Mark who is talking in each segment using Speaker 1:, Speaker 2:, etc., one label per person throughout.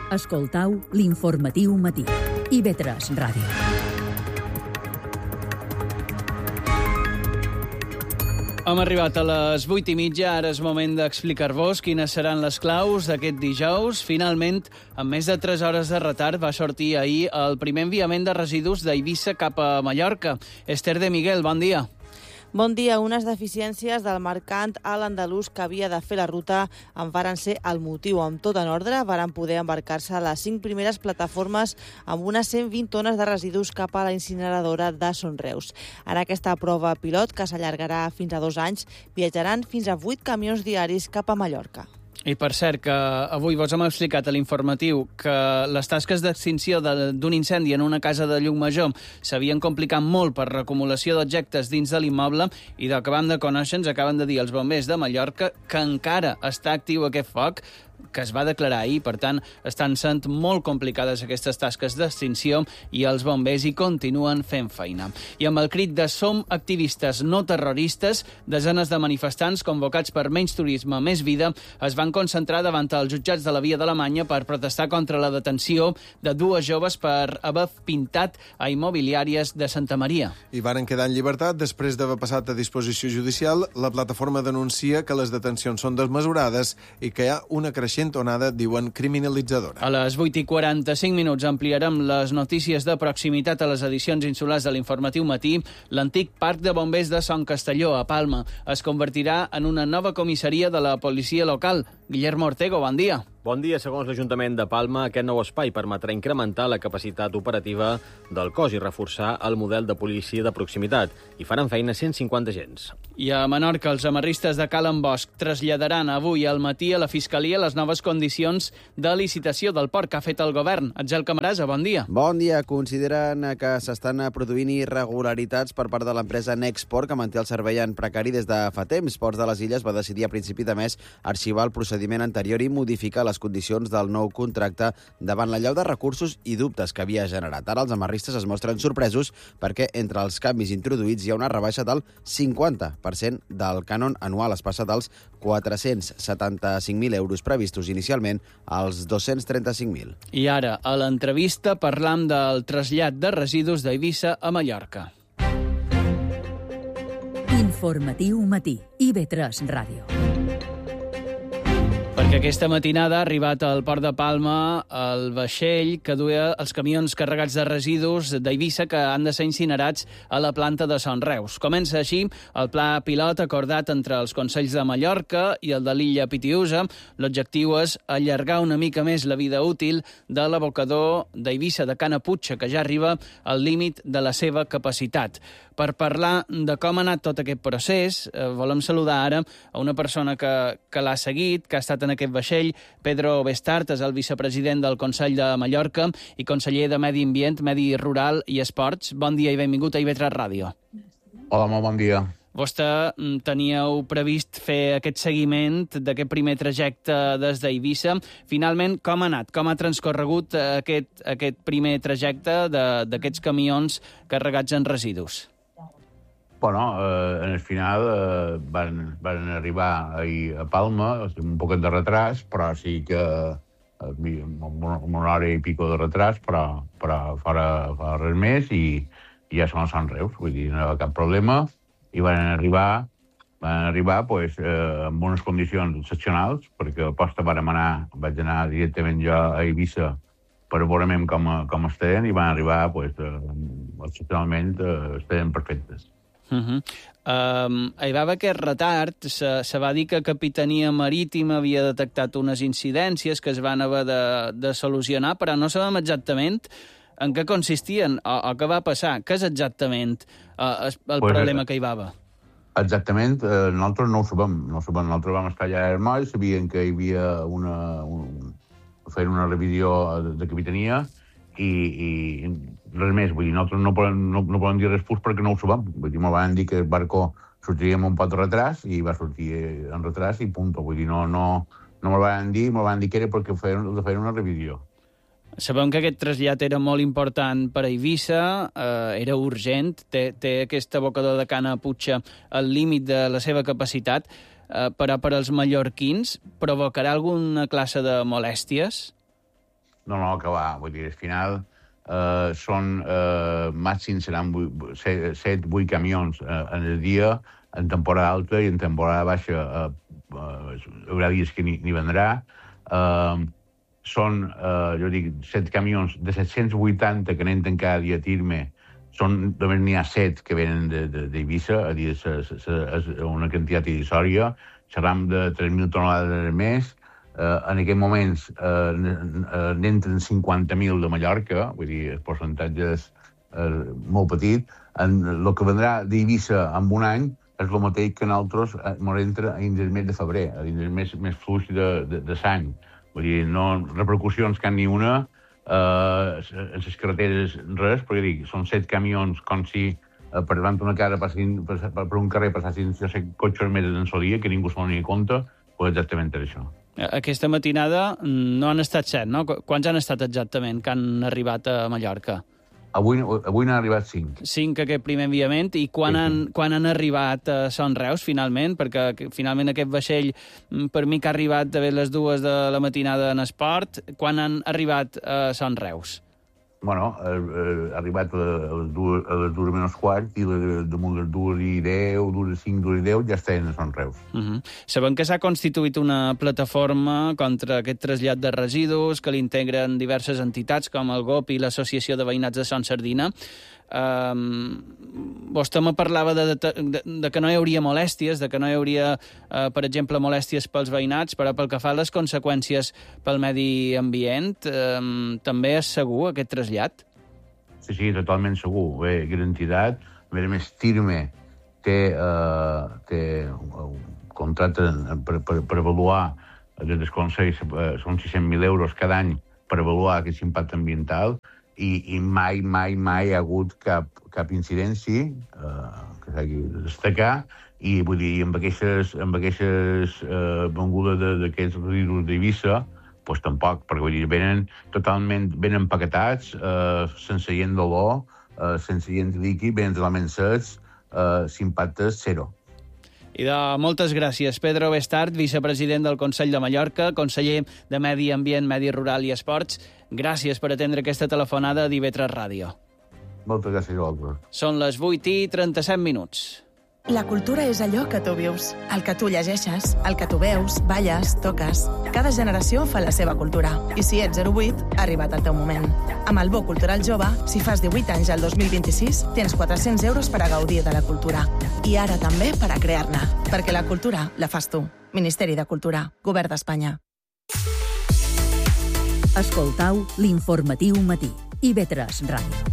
Speaker 1: Escoltau l'informatiu matí. IB3 Ràdio.
Speaker 2: Hem arribat a les 8:30, ara és moment d'explicar-vos quines seran les claus d'aquest dijous. Finalment, amb més de 3 hores de retard, va sortir ahir el primer enviament de residus d'Eivissa cap a Mallorca. Esther de Miguel, bon dia.
Speaker 3: Bon dia. Unes deficiències del mercant a l'andalús que havia de fer la ruta en varen ser el motiu. Amb tot en ordre, varen poder embarcar-se a les 5 primeres plataformes amb unes 120 tones de residus cap a la incineradora de Son Reus. En aquesta prova pilot, que s'allargarà fins a 2 anys, viatjaran fins a 8 camions diaris cap a Mallorca.
Speaker 2: I per cert, que avui vos hem explicat a l'informatiu que les tasques d'extinció d'un incendi en una casa de Llucmajor s'havien complicat molt per l'acumulació d'objectes dins de l'immoble i del que vam de conèixer ens acaben de dir els bombers de Mallorca que encara està actiu aquest foc, que es va declarar ahir. Per tant, estan sent molt complicades aquestes tasques d'extinció i els bombers hi continuen fent feina. I amb el crit de "Som activistes, no terroristes", desenes de manifestants convocats per Menys Turisme, Més Vida es van concentrar davant els jutjats de la Via d'Alemanya per protestar contra la detenció de 2 joves per haver pintat a immobiliàries de Santa Maria.
Speaker 4: I varen quedar en llibertat després d'haver passat a disposició judicial. La plataforma denuncia que les detencions són desmesurades i que hi ha una creixent onada, diuen, criminalitzadora.
Speaker 2: A les 8:45 ampliarem les notícies de proximitat a les edicions insulars de l'informatiu matí. L'antic parc de bombers de Son Castelló, a Palma, es convertirà en una nova comissaria de la policia local. Guillermo Ortego, bon dia.
Speaker 5: Bon dia. Segons l'Ajuntament de Palma, aquest nou espai permetrà incrementar la capacitat operativa del cos i reforçar el model de policia de proximitat. Hi faran feina 150 agents.
Speaker 2: I a Menorca, els amarristes de Calen Bosch traslladaran avui al matí a la Fiscalia les noves condicions de licitació del port que ha fet el govern. Àngel Camarasa, bon dia.
Speaker 6: Bon dia. Consideren que s'estan produint irregularitats per part de l'empresa Nexport, que manté el servei en precari des de fa temps. Ports de les Illes va decidir a principi de mes arxivar el procediment anterior i modificar les condicions del nou contracte davant l'allau de recursos i dubtes que havia generat. Ara els amarristes es mostren sorpresos perquè entre els canvis introduïts hi ha una rebaixa del 50% del cànon anual. Es passa dels 475.000 euros previstos inicialment als 235.000.
Speaker 2: I ara, a l'entrevista, parlam del trasllat de residus d'Eivissa a Mallorca.
Speaker 1: Informatiu matí. IB3 Ràdio.
Speaker 2: Perquè aquesta matinada ha arribat al Port de Palma el vaixell que duia els camions carregats de residus d'Eivissa que han de ser incinerats a la planta de Son Reus. Comença així el pla pilot acordat entre els Consells de Mallorca i el de l'illa Pitiusa. L'objectiu és allargar una mica més la vida útil de l'abocador d'Eivissa de Canaputxa, que ja arriba al límit de la seva capacitat. Per parlar de com ha anat tot aquest procés, volem saludar ara a una persona que l'ha seguit, que ha estat en aquest vaixell. Pedro Bestart és el vicepresident del Consell de Mallorca i conseller de Medi Ambient, Medi Rural i Esports. Bon dia i benvingut a IB3 Ràdio.
Speaker 7: Hola, molt bon dia.
Speaker 2: Vostè teníeu previst fer aquest seguiment d'aquest primer trajecte des d'Eivissa. Finalment, com ha anat? Com ha transcorregut aquest primer trajecte d'aquests camions carregats en residus?
Speaker 7: Bueno, en el final van arribar ahir a Palma, un poquet de retras, però sí que una hora i pico de retras, però farà res més i ja són a Son Reus, vull dir, no hi ha cap problema. I van arribar pues, amb unes condicions excepcionals, perquè a posta vaig anar directament jo a Eivissa per veure com estaven i van arribar pues, excepcionalment, estaven perfectes.
Speaker 2: Hi va haver aquest retard, se va dir que Capitania Marítima havia detectat unes incidències que es van haver de solucionar, però no sabem exactament en què consistien o què va passar. Què és exactament el problema que hi va haver?
Speaker 7: Exactament, nosaltres no ho sabem. Nosaltres vam estar allà a Hermoll, sabien que hi havia fer una revisió de Capitania i res més. Vull dir, nosaltres no podem dir res perquè no ho sabem. Vull dir, me van dir que el barco sortiria amb un pot de retras i va sortir en retras i punt. Vull dir, no me van dir que era perquè feien una revisió.
Speaker 2: Sabem que aquest trasllat era molt important per a Eivissa, era urgent, té aquest abocador de Canaputxa al límit de la seva capacitat, però per als mallorquins provocarà alguna classe de molèsties?
Speaker 7: no acabar. Vull dir, al final màxim seran 7-8 camions en el dia, en temporada alta i en temporada baixa hi haurà dies que ni vendrà. Són, jo dic, 7 camions de 780 que n'entren cada dia a Tirme, només n'hi ha 7 que venen d'Eivissa, a dir, és una quantitat irrisòria, xerram de 3.000 tonelades al mes. En aquests moments n'entren 50.000 de Mallorca, vull dir, el percentatge és molt petit. El que vendrà d'Eivissa en un any és el mateix que nosaltres ens entra dins el mes de febrer, dins el mes més fluix de sang. Vull dir, no repercussions cap ni una, en les carreteres res, perquè dic, són 7 camions com si per davant una cara per un carrer passassin 7 cotxes més en sol dia, que ningú se n'hi compta, pues exactament és això.
Speaker 2: Aquesta matinada no han estat 7, no? Quants han estat exactament que han arribat a Mallorca?
Speaker 7: Avui n'han arribat 5.
Speaker 2: 5 aquest primer enviament. I quan han arribat a Son Reus, finalment? Perquè finalment aquest vaixell, per mi que ha arribat a les 2 de la matinada en esport, quan han arribat a Son Reus?
Speaker 7: Bueno, ha arribat a les 2 menys quart i damunt les 2:10, 2:05, 2:10 ja estan a Son Reus.
Speaker 2: Sabem que s'ha constituït una plataforma contra aquest trasllat de residus que l'integren diverses entitats com el GOP i l'Associació de Veïnats de Son Sardina. Vostè me parlava de que no hi hauria molèsties, de que no hi hauria, per exemple, molèsties pels veïnats, però pel que fa a les conseqüències pel medi ambient, també és segur aquest trasllat?
Speaker 7: Sí, totalment segur. Bé, garantitat. A més, Tirme té un contracte per avaluar des del Consell, són 600.000 euros cada any per avaluar aquest impacte ambiental, i mai hi ha hagut cap incidència que s'hagi de destacar, i vull dir, amb aquestes vengudes d'aquests residus d'Eivissa, doncs tampoc, perquè vull dir, venen empaquetats, sense gent d'olor, sense gent líquid, venen elements secs, s'impactes zero.
Speaker 2: I moltes gràcies. Pedro Bestart, vicepresident del Consell de Mallorca, conseller de Medi Ambient, Medi Rural i Esports. Gràcies per atendre aquesta telefonada d'IV3 Ràdio.
Speaker 7: Moltes gràcies a vosaltres.
Speaker 2: Són les 8:37.
Speaker 8: La cultura és allò que tu vius, el que tu llegeixes, el que tu veus, balles, toques. Cada generació fa la seva cultura. I si ets 08, ha arribat el teu moment. Amb el Bo Cultural Jove, si fas 18 anys al 2026, tens 400 euros per a gaudir de la cultura. I ara també per a crear-ne. Perquè la cultura la fas tu. Ministeri de Cultura, Govern d'Espanya.
Speaker 1: Escoltau l'informatiu matí. IV3 Ràdio.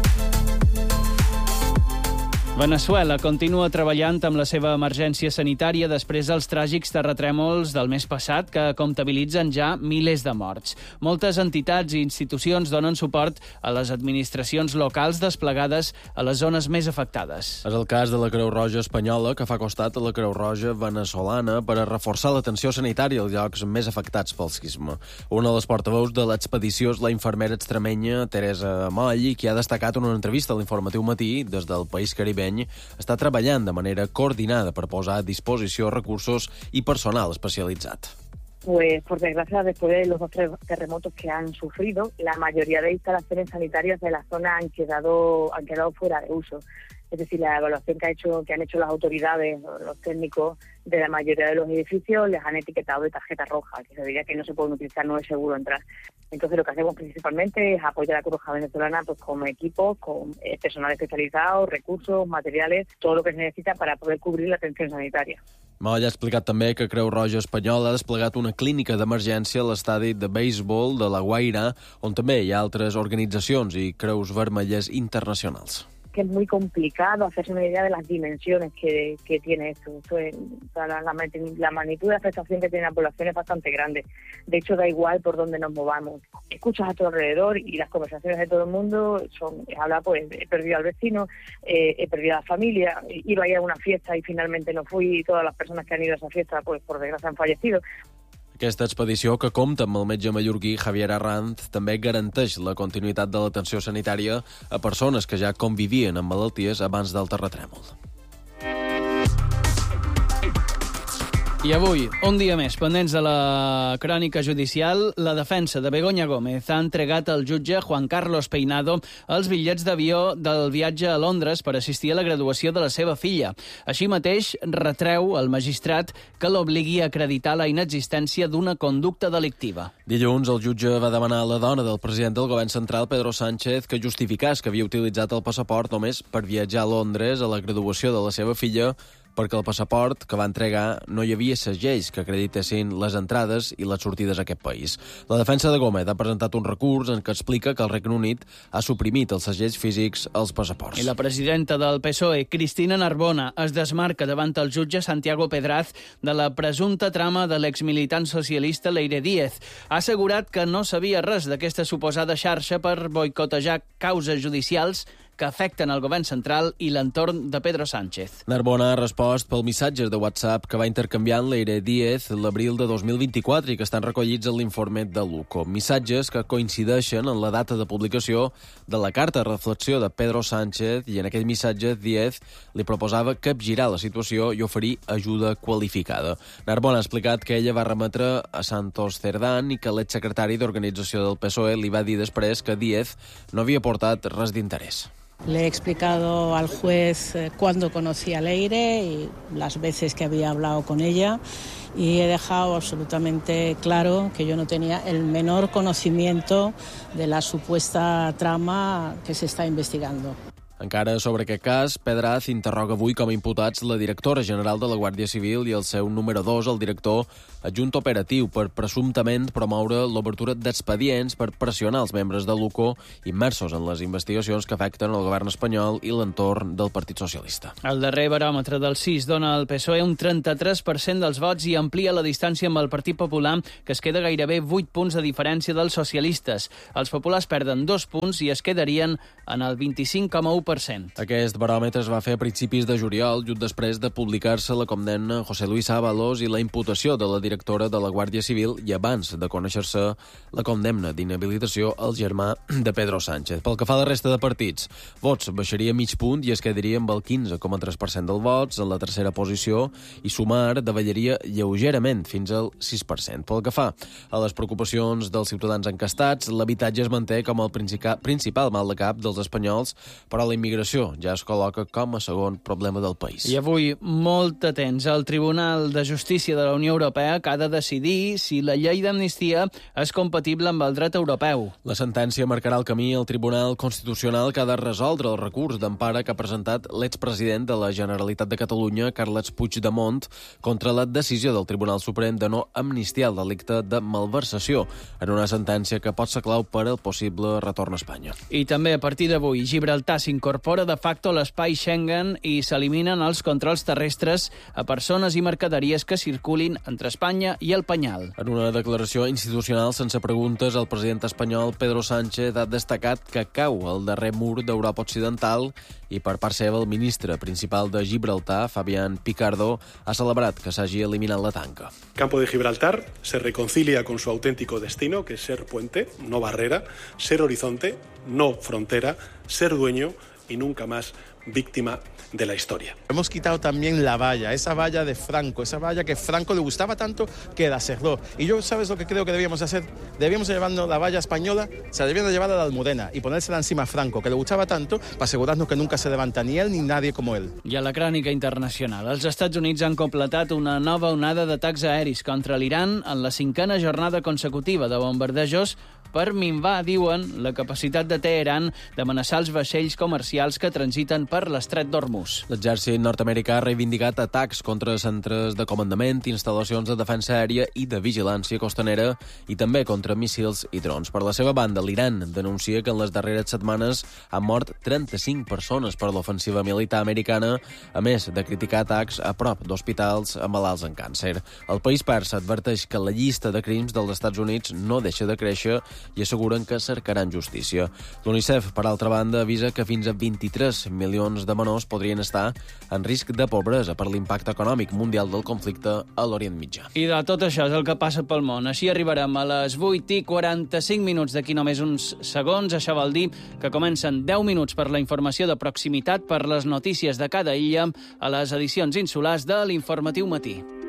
Speaker 2: Veneçuela continua treballant amb la seva emergència sanitària després dels tràgics terratrèmols del mes passat que comptabilitzen ja milers de morts. Moltes entitats i institucions donen suport a les administracions locals desplegades a les zones més afectades.
Speaker 9: És el cas de la Creu Roja espanyola, que fa costat a la Creu Roja venezolana per a reforçar l'atenció sanitària als llocs més afectats pel sisme. Una de les portaveus de l'expedició és la infermera extremenya Teresa Moll, qui ha destacat en una entrevista a l'Informatiu Matí des del país caribeny està treballant de manera coordinada per posar a disposició recursos y personal especializado.
Speaker 10: Pues, por desgracia, después de los 2 terremotos que han sufrido, la mayoría de instalaciones sanitarias de la zona han quedado fuera de uso. Es decir, la evaluación que han hecho las autoridades, los técnicos de la mayoría de los edificios, les han etiquetado de tarjeta roja, que se diría que no se pueden utilizar, no es seguro entrar. Entonces, lo que hacemos principalmente es apoyar a la Cruz Roja venezolana pues, con equipos, con personal especializado, recursos, materiales, todo lo que se necesita para poder cubrir la atención sanitaria.
Speaker 9: Moll ha explicat també que Creu Roja Espanyola ha desplegat una clínica d'emergència a l'estadi de béisbol de La Guaira, on també hi ha altres organitzacions i Creus Vermelles internacionals.
Speaker 10: Que es muy complicado hacerse una idea de las dimensiones que tiene esto. La magnitud de afectación que tiene la población es bastante grande. De hecho, da igual por dónde nos movamos. Escuchas a tu alrededor y las conversaciones de todo el mundo habla, pues, he perdido al vecino, he perdido a la familia, iba a ir a una fiesta y finalmente no fui, y todas las personas que han ido a esa fiesta, pues, por desgracia han fallecido.
Speaker 9: Aquesta expedició, que compta amb el metge mallorquí Javier Arranz, també garanteix la continuïtat de l'atenció sanitària a persones que ja convivien amb malalties abans del terratrèmol.
Speaker 2: I avui, un dia més, pendents de la crònica judicial, la defensa de Begoña Gómez ha entregat al jutge Juan Carlos Peinado els bitllets d'avió del viatge a Londres per assistir a la graduació de la seva filla. Així mateix, retreu al magistrat que l'obligui a acreditar la inexistència d'una conducta delictiva.
Speaker 9: Dilluns, el jutge va demanar a la dona del president del govern central, Pedro Sánchez, que justificés que havia utilitzat el passaport només per viatjar a Londres a la graduació de la seva filla, perquè el passaport que va entregar no hi havia segells que acreditessin les entrades i les sortides a aquest país. La defensa de Gómez ha presentat un recurs en què explica que el Regne Unit ha suprimit els segells físics als passaports.
Speaker 2: I la presidenta del PSOE, Cristina Narbona, es desmarca davant el jutge Santiago Pedraz de la presumpta trama de l'exmilitant socialista Leire Díez. Ha assegurat que no sabia res d'aquesta suposada xarxa per boicotejar causes judicials que afecten el govern central i l'entorn de Pedro Sánchez.
Speaker 9: Narbona ha respost pel missatges de WhatsApp que va intercanviar amb Leire Díez l'abril de 2024 i que estan recollits en l'informe de l'UCO. Missatges que coincideixen en la data de publicació de la carta de reflexió de Pedro Sánchez i en aquell missatge Díez li proposava capgirar la situació i oferir ajuda qualificada. Narbona ha explicat que ella va remetre a Santos Cerdán i que l'exsecretari d'Organització del PSOE li va dir després que Díez no havia portat res d'interès.
Speaker 11: Le he explicado al juez cuándo conocí a Leire y las veces que había hablado con ella y he dejado absolutamente claro que yo no tenía el menor conocimiento de la supuesta trama que se está investigando.
Speaker 9: Encara sobre aquest cas, Pedraz interroga avui com a imputats la directora general de la Guàrdia Civil i el seu número 2, el director adjunt operatiu, per presumptament promoure l'obertura d'expedients per pressionar els membres de l'UCO immersos en les investigacions que afecten el govern espanyol i l'entorn del Partit Socialista.
Speaker 2: El darrer baròmetre del CIS dona al PSOE un 33% dels vots i amplia la distància amb el Partit Popular, que es queda gairebé 8 punts de diferència dels socialistes. Els populars perden 2 punts i es quedarien en el 25,1%.
Speaker 9: Aquest baròmetre es va fer a principis de juliol, just després de publicar-se la condemna a José Luis Ábalos i la imputació de la directora de la Guàrdia Civil i abans de conèixer-se la condemna d'inhabilitació al germà de Pedro Sánchez. Pel que fa a la resta de partits, Vox baixaria mig punt i es quedaria amb el 15,3% dels vots en la tercera posició i Sumar davallaria lleugerament fins al 6%. Pel que fa a les preocupacions dels ciutadans encastats, l'habitatge es manté com el principal mal de cap dels espanyols, però la immigració ja es col·loca com a segon problema del país.
Speaker 2: I avui, molt atents, el Tribunal de Justícia de la Unió Europea que ha de decidir si la llei d'amnistia és compatible amb el dret europeu.
Speaker 9: La sentència marcarà el camí al Tribunal Constitucional que ha de resoldre el recurs d'empara que ha presentat l'expresident de la Generalitat de Catalunya, Carles Puigdemont, contra la decisió del Tribunal Suprem de no amnistiar el delicte de malversació, en una sentència que pot ser clau per al possible retorn a Espanya.
Speaker 2: I també, a partir d'avui, Gibraltar s'incorpora de facto a l'espai Schengen i s'eliminen els controls terrestres a persones i mercaderies que circulin entre Espanya i el Penyal.
Speaker 9: En una declaració institucional sense preguntes, el president espanyol Pedro Sánchez ha destacat que cau el darrer mur d'Europa Occidental i per part seva el ministre principal de Gibraltar, Fabián Picardo, ha celebrat que s'hagi eliminat la tanca.
Speaker 12: El campo de Gibraltar se reconcilia con su auténtico destino, que es ser puente, no barrera, ser horizonte, no frontera, ser dueño y nunca más víctima de la historia.
Speaker 13: Hemos quitado también la valla, esa valla de Franco, esa valla que Franco le gustaba tanto que la cerró. Y yo, ¿sabes lo que creo que debíamos hacer? Debíamos llevarnos la valla española, se debían de llevar a la Almudena y ponérsela encima a Franco, que le gustava tanto, para asegurarnos que nunca se levanta ni él ni nadie como él.
Speaker 2: I a la crònica internacional, els Estats Units han completat una nova onada d'atacs aeris contra l'Iran en la 5a jornada consecutiva de bombardejos per minvar, diuen, la capacitat de Teheran d'amenaçar els vaixells comercials que transiten per l'estret d'Hormuz.
Speaker 9: L'exèrcit nord-americà ha reivindicat atacs contra centres de comandament, instal·lacions de defensa aèria i de vigilància costanera i també contra míssils i drons. Per la seva banda, l'Iran denuncia que en les darreres setmanes han mort 35 persones per l'ofensiva militar americana, a més de criticar atacs a prop d'hospitals amb malalts en càncer. El país persa adverteix que la llista de crims dels Estats Units no deixa de créixer i asseguren que cercaran justícia. L'UNICEF, per altra banda, avisa que fins a 23 milions de menors podrien estar en risc de pobresa per l'impacte econòmic mundial del conflicte a l'Orient Mitjà.
Speaker 2: I de tot això és el que passa pel món. Així arribarem a les 8:45 d'aquí només uns segons. Això vol dir que comencen 10 minuts per la informació de proximitat, per les notícies de cada illa, a les edicions insulars de l'Informatiu Matí.